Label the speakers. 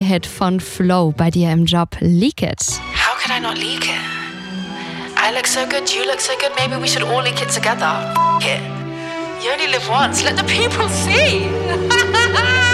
Speaker 1: Hit von Flo bei dir im Job Leak It.
Speaker 2: How could I not leak it? I look so good, you look so good, maybe we should all leak it together. F*** it. You only live once, let the people see.